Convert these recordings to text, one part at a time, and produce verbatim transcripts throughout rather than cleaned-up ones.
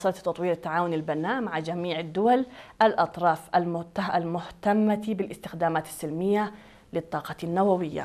تطوير التعاون البناء مع جميع الدول الأطراف المهتمة بالاستخدامات السلمية للطاقة النووية.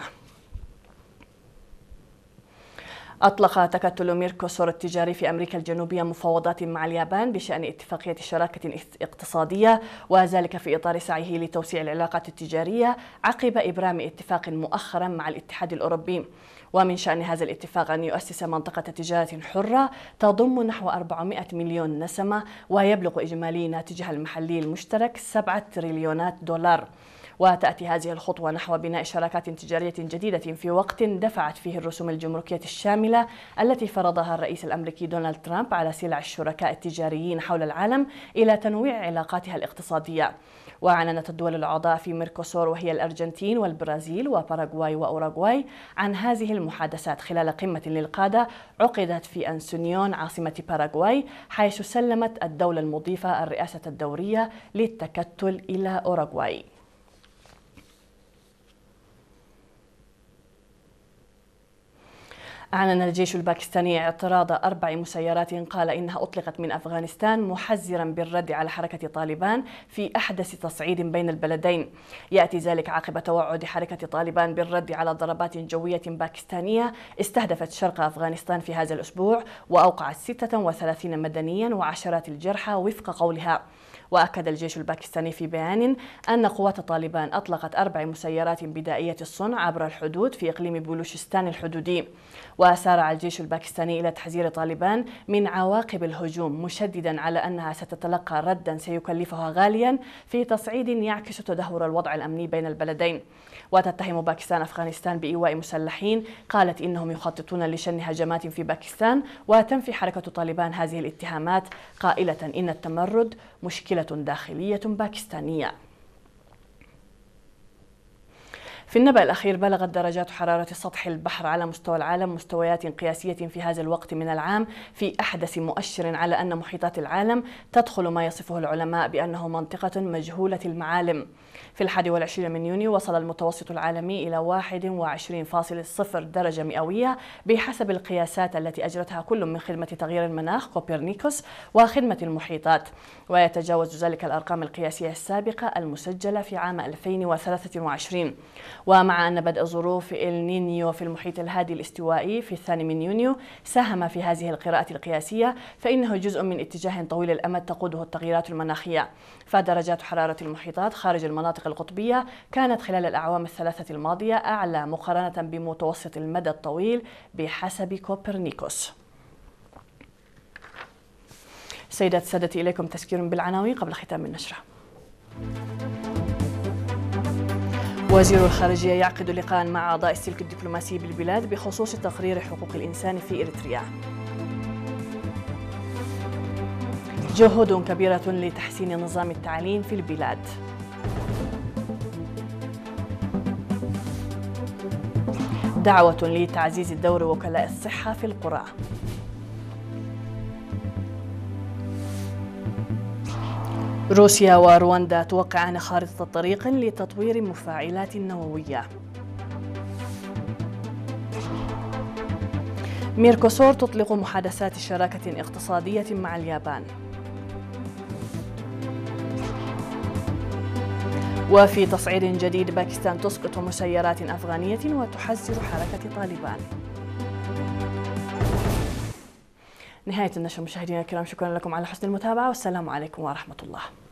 أطلق تكتل ميركوسور التجاري في أمريكا الجنوبية مفاوضات مع اليابان بشأن اتفاقية شراكة اقتصادية، وذلك في إطار سعيه لتوسيع العلاقات التجارية عقب إبرام اتفاق مؤخرا مع الاتحاد الأوروبي. ومن شأن هذا الاتفاق أن يؤسس منطقة تجارة حرة تضم نحو أربعمائة مليون نسمة، ويبلغ إجمالي ناتجها المحلي المشترك سبعة تريليونات دولار. وتأتي هذه الخطوة نحو بناء شراكات تجارية جديدة في وقت دفعت فيه الرسوم الجمركية الشاملة التي فرضها الرئيس الأمريكي دونالد ترامب على سلع الشركاء التجاريين حول العالم إلى تنويع علاقاتها الاقتصادية. وأعلنت الدول الأعضاء في ميركوسور وهي الأرجنتين والبرازيل وباراغواي وأوروغواي عن هذه المحادثات خلال قمة للقادة عقدت في أنسونيون عاصمة باراغواي، حيث سلمت الدولة المضيفة الرئاسة الدورية للتكتل إلى أوروغواي. أعلن الجيش الباكستاني اعتراض أربع مسيرات قال إنها أطلقت من أفغانستان، محذرا بالرد على حركة طالبان في أحدث تصعيد بين البلدين. يأتي ذلك عقب توعد حركة طالبان بالرد على ضربات جوية باكستانية استهدفت شرق أفغانستان في هذا الأسبوع، وأوقعت ستة وثلاثين مدنيا وعشرات الجرحى وفق قولها. وأكد الجيش الباكستاني في بيان أن قوات طالبان أطلقت أربع مسيرات بدائية الصنع عبر الحدود في إقليم بلوشستان الحدودي. وسارع الجيش الباكستاني إلى تحذير طالبان من عواقب الهجوم، مشددا على أنها ستتلقى ردا سيكلفها غاليا في تصعيد يعكس تدهور الوضع الأمني بين البلدين. وتتهم باكستان أفغانستان بإيواء مسلحين قالت إنهم يخططون لشن هجمات في باكستان، وتنفي حركة طالبان هذه الاتهامات قائلة إن التمرد مشكلة داخلية باكستانية. في النبأ الأخير بلغت درجات حرارة سطح البحر على مستوى العالم مستويات قياسية في هذا الوقت من العام، في أحدث مؤشر على أن محيطات العالم تدخل ما يصفه العلماء بأنه منطقة مجهولة المعالم. في الحادي والعشرين من يونيو وصل المتوسط العالمي إلى واحد وعشرين فاصلة صفر درجة مئوية بحسب القياسات التي أجرتها كل من خدمة تغيير المناخ كوبرنيكوس وخدمة المحيطات، ويتجاوز ذلك الأرقام القياسية السابقة المسجلة في عام ألفين وثلاثة وعشرين. ومع أن بدء ظروف النينيو في المحيط الهادي الاستوائي في الثاني من يونيو ساهم في هذه القراءة القياسية، فإنه جزء من اتجاه طويل الأمد تقوده التغييرات المناخية. فدرجات حرارة المحيطات خارج المناطق القطبية كانت خلال الأعوام الثلاثة الماضية أعلى مقارنة بمتوسط المدى الطويل بحسب كوبرنيكوس. سيدات سادتي، إليكم تذكير بالعناوين قبل ختام النشرة. وزير الخارجية يعقد لقاء مع أعضاء السلك الدبلوماسي بالبلاد بخصوص تقرير حقوق الإنسان في إريتريا. جهود كبيرة لتحسين نظام التعليم في البلاد. دعوة لتعزيز دور وكلاء الصحة في القرى. روسيا ورواندا توقعان خارطة طريق لتطوير مفاعلات نووية. ميركوسور تطلق محادثات شراكة اقتصادية مع اليابان. وفي تصعيد جديد باكستان تسقط مسيرات أفغانية وتحذر حركة طالبان. نهاية النشرة مشاهدينا الكرام، شكرا لكم على حسن المتابعة، والسلام عليكم ورحمة الله.